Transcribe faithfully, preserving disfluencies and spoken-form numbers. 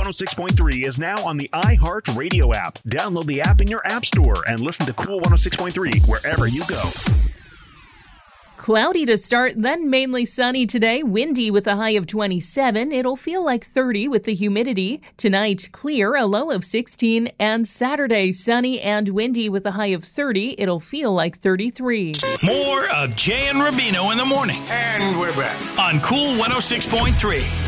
one oh six point three is now on the iHeartRadio app. Download the app in your app store and listen to Cool one oh six point three wherever you go. Cloudy to start, then mainly sunny today. Windy with a high of twenty-seven. It'll feel like thirty with the humidity. Tonight, clear, a low of sixteen. And Saturday, sunny and windy with a high of thirty. It'll feel like thirty-three. More of Jay and Rubino in the morning. And we're back on Cool one oh six point three.